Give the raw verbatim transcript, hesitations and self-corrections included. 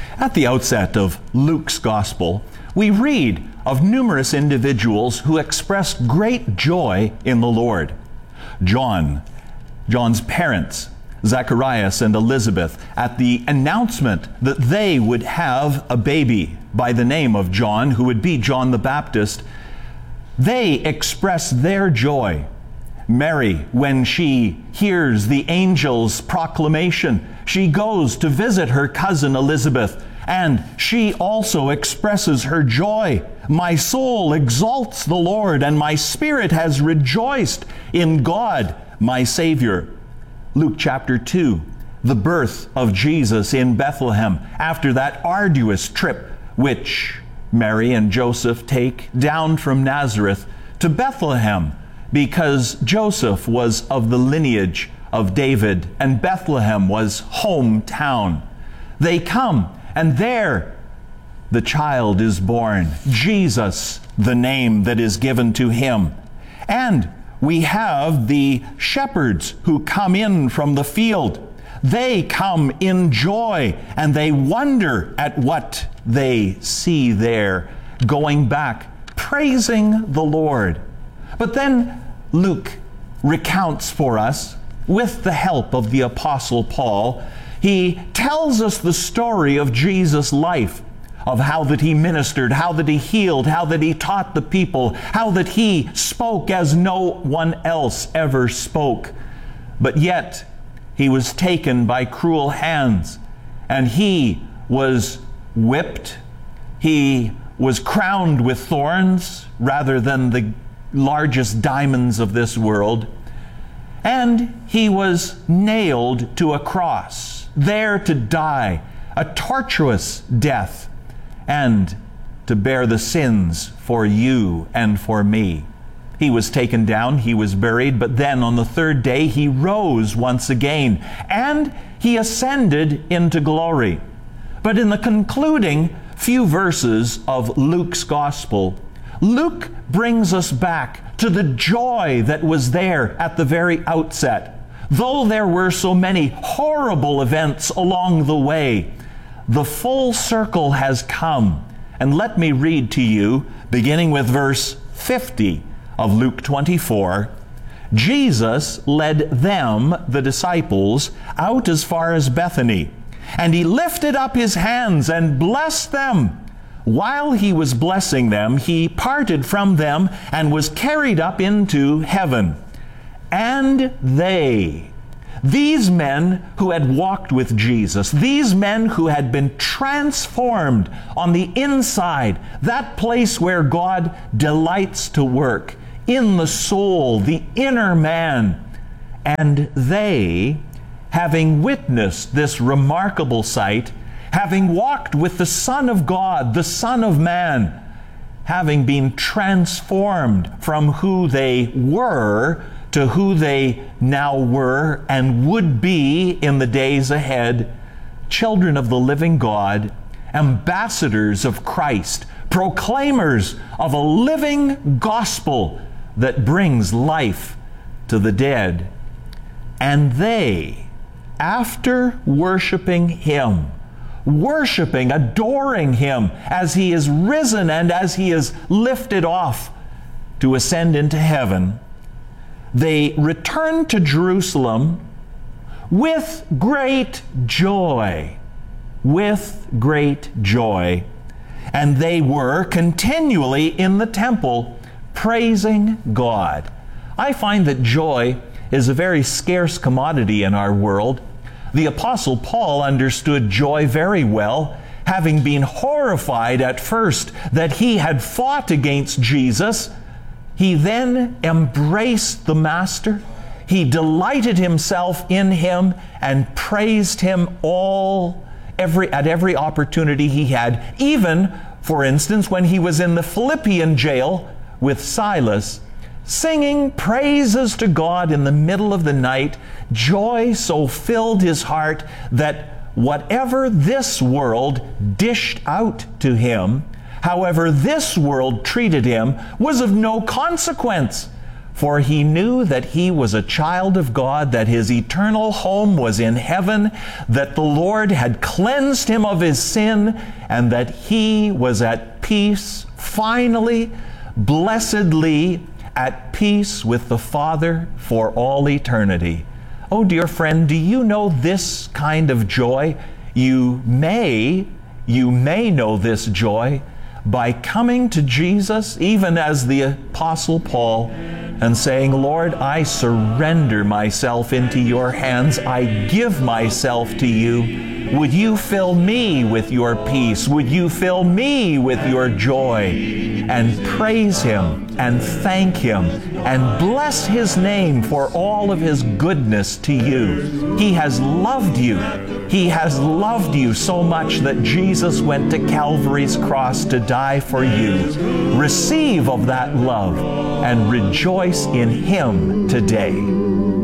At the outset of Luke's Gospel, we read of numerous individuals who expressed great joy in the Lord. John, John's parents, Zacharias and Elizabeth, at the announcement that they would have a baby by the name of John, who would be John the Baptist, they express their joy. Mary, when she hears the angel's proclamation, she goes to visit her cousin Elizabeth, and she also expresses her joy. My soul exalts the Lord, and my spirit has rejoiced in God, my Savior. Luke chapter two, the birth of Jesus in Bethlehem, after that arduous trip which Mary and Joseph take down from Nazareth to Bethlehem, because Joseph was of the lineage of David, and Bethlehem was hometown. They come, and there the child is born, Jesus, the name that is given to him. And we have the shepherds who come in from the field. They come in joy, and they wonder at what they see there, going back, praising the Lord. But then Luke recounts for us, with the help of the Apostle Paul, he tells us the story of Jesus' life, of how that he ministered, how that he healed, how that he taught the people, how that he spoke as no one else ever spoke. But yet, he was taken by cruel hands, and he was whipped. He was crowned with thorns rather than the largest diamonds of this world. And he was nailed to a cross, there to die, a tortuous death, and to bear the sins for you and for me. He was taken down, he was buried, but then on the third day he rose once again, and he ascended into glory. But in the concluding few verses of Luke's Gospel, Luke brings us back to the joy that was there at the very outset. Though there were so many horrible events along the way, the full circle has come. And let me read to you, beginning with verse fifty of Luke twenty-four, Jesus led them, the disciples, out as far as Bethany, and he lifted up his hands and blessed them. While he was blessing them, he parted from them and was carried up into heaven. And they, these men who had walked with Jesus, these men who had been transformed on the inside, that place where God delights to work, in the soul, the inner man, and they, having witnessed this remarkable sight, having walked with the Son of God, the Son of Man, having been transformed from who they were to who they now were and would be in the days ahead, children of the living God, ambassadors of Christ, proclaimers of a living gospel that brings life to the dead. And they, after worshiping him, worshiping, adoring him as he is risen and as he is lifted off to ascend into heaven, they returned to Jerusalem with great joy, with great joy. And they were continually in the temple praising God. I find that joy is a very scarce commodity in our world. The Apostle Paul understood joy very well, having been horrified at first that he had fought against Jesus. He then embraced the Master. He delighted himself in him and praised him all every at every opportunity he had. Even, for instance, when he was in the Philippian jail with Silas, singing praises to God in the middle of the night, joy so filled his heart that whatever this world dished out to him, however this world treated him, was of no consequence. For he knew that he was a child of God, that his eternal home was in heaven, that the Lord had cleansed him of his sin, and that he was at peace, finally, blessedly at peace with the Father for all eternity. Oh, dear friend, do you know this kind of joy? You may, you may know this joy by coming to Jesus, even as the Apostle Paul, and saying, Lord, I surrender myself into your hands. I give myself to you. Would you fill me with your peace? Would you fill me with your joy? And praise him and thank him and bless his name for all of his goodness to you. He has loved you. He has loved you so much that Jesus went to Calvary's cross to die for you. Receive of that love and rejoice in him today.